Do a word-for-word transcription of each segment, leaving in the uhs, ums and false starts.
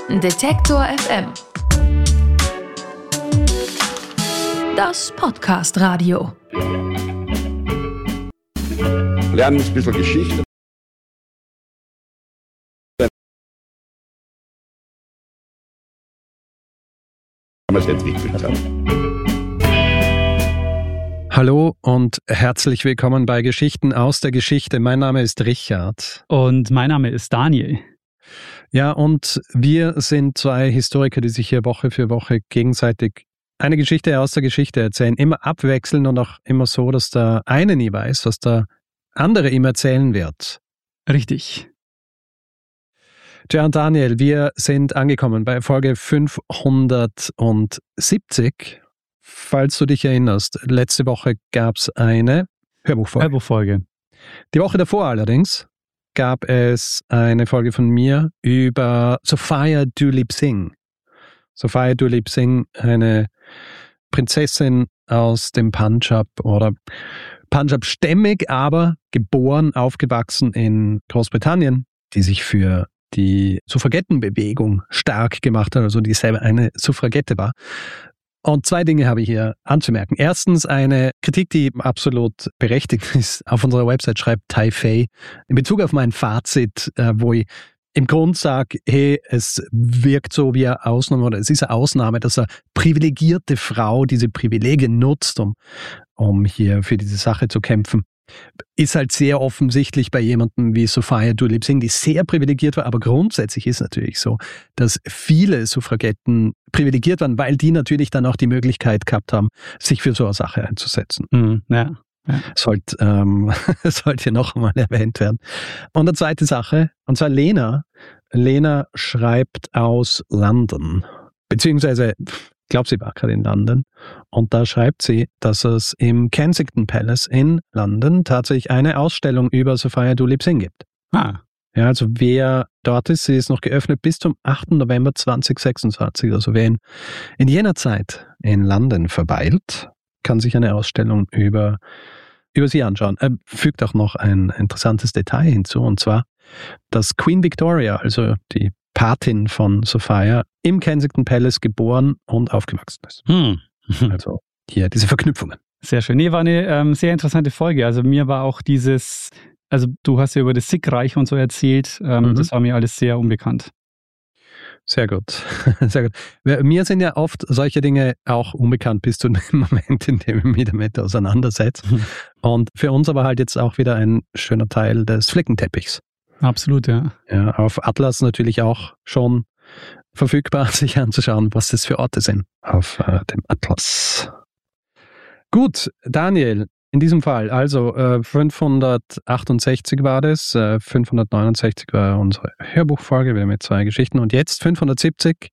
Detektor F M. Das Podcast-Radio. Lernen ein bisschen Geschichte. Was entwickelt hat. Hallo und herzlich willkommen bei Geschichten aus der Geschichte. Mein Name ist Richard. Und mein Name ist Daniel. Ja, und wir sind zwei Historiker, die sich hier Woche für Woche gegenseitig eine Geschichte aus der Geschichte erzählen. Immer abwechselnd und auch immer so, dass der eine nie weiß, was der andere ihm erzählen wird. Richtig. Tja, und Daniel, wir sind angekommen bei Folge fünfhundertsiebzig. Falls du dich erinnerst, letzte Woche gab es eine Hörbuchfolge. Hörbuchfolge. Die Woche davor allerdings gab es eine Folge von mir über Sophia Duleep Singh. Sophia Duleep Singh, eine Prinzessin aus dem Punjab oder Punjab-stämmig, aber geboren, aufgewachsen in Großbritannien, die sich für die Suffragettenbewegung stark gemacht hat, also die selber eine Suffragette war. Und zwei Dinge habe ich hier anzumerken. Erstens eine Kritik, die absolut berechtigt ist. Auf unserer Website schreibt Tai Fei in Bezug auf mein Fazit, wo ich im Grund sage, hey, es wirkt so wie eine Ausnahme oder es ist eine Ausnahme, dass eine privilegierte Frau diese Privilegien nutzt, um, um hier für diese Sache zu kämpfen. Ist halt sehr offensichtlich bei jemandem wie Sophia Duleep Singh, die sehr privilegiert war, aber grundsätzlich ist natürlich so, dass viele Suffragetten privilegiert waren, weil die natürlich dann auch die Möglichkeit gehabt haben, sich für so eine Sache einzusetzen. Mhm, ja, ja. Sollte, ähm, sollte hier noch einmal erwähnt werden. Und eine zweite Sache, und zwar Lena. Lena schreibt aus London, beziehungsweise ich glaube, sie war gerade in London und da schreibt sie, dass es im Kensington Palace in London tatsächlich eine Ausstellung über Sophia Duleep Singh gibt. Ah. Ja, also wer dort ist, sie ist noch geöffnet bis zum achten November zweitausendsechsundzwanzig. Also wer in, in jener Zeit in London verweilt, kann sich eine Ausstellung über, über sie anschauen. Er fügt auch noch ein interessantes Detail hinzu, und zwar, dass Queen Victoria, also die Patin von Sophia, im Kensington Palace geboren und aufgewachsen ist. Hm. Also hier diese Verknüpfungen. Sehr schön. Nee, war eine ähm, sehr interessante Folge. Also mir war auch dieses, also du hast ja über das Sikh-Reich und so erzählt, ähm, mhm. das war mir alles sehr unbekannt. Sehr gut, sehr gut. Mir sind ja oft solche Dinge auch unbekannt bis zu dem Moment, in dem ich mich damit auseinandersetze. Mhm. Und für uns aber halt jetzt auch wieder ein schöner Teil des Flickenteppichs. Absolut, ja. Ja, auf Atlas natürlich auch schon verfügbar, sich anzuschauen, was das für Orte sind auf äh, dem Atlas. Gut, Daniel, in diesem Fall, also äh, fünfhundertachtundsechzig war das, äh, fünfhundertneunundsechzig war unsere Hörbuchfolge, wir haben jetzt zwei Geschichten und jetzt fünfhundertsiebzig,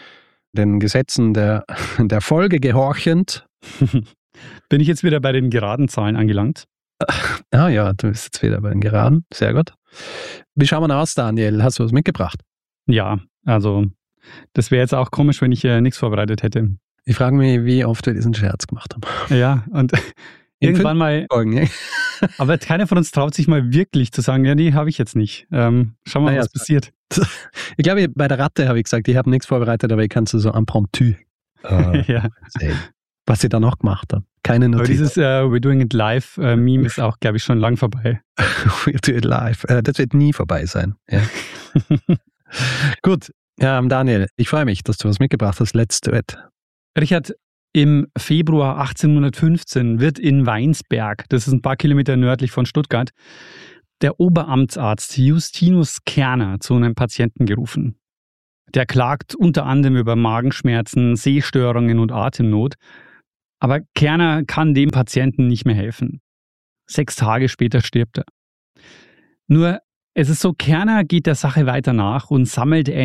den Gesetzen der, der Folge gehorchend. Bin ich jetzt wieder bei den geraden Zahlen angelangt? Ah ja, du bist jetzt wieder bei den Geraden. Sehr gut. Wie schauen wir aus, Daniel? Hast du was mitgebracht? Ja, also das wäre jetzt auch komisch, wenn ich äh, nichts vorbereitet hätte. Ich frage mich, wie oft wir diesen Scherz gemacht haben. Ja, und irgendwann mal... Folgen, ja. Aber keiner von uns traut sich mal wirklich zu sagen, ja, nee, habe ich jetzt nicht. Ähm, schauen wir mal, naja, was passiert. Ich glaube, bei der Ratte habe ich gesagt, ich habe nichts vorbereitet, aber ich kann es so impromptu äh, ja. sehen, was ich dann auch gemacht habe. Keine Notiz. Aber dieses uh, We're Doing It Live uh, Meme ist auch, glaube ich, schon lang vorbei. We're Doing It Live. Äh, das wird nie vorbei sein. Ja. Gut, ja, Daniel, ich freue mich, dass du was mitgebracht hast. Let's do it. Richard, im Februar achtzehnhundertfünfzehn wird in Weinsberg, das ist ein paar Kilometer nördlich von Stuttgart, der Oberamtsarzt Justinus Kerner zu einem Patienten gerufen. Der klagt unter anderem über Magenschmerzen, Sehstörungen und Atemnot. Aber Kerner kann dem Patienten nicht mehr helfen. Sechs Tage später stirbt er. Nur, es ist so, Kerner geht der Sache weiter nach und sammelt